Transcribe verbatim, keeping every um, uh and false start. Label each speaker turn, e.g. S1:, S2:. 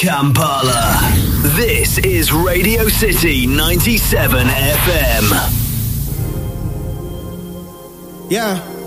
S1: Kampala. This is Radio City ninety-seven F M.
S2: Yeah.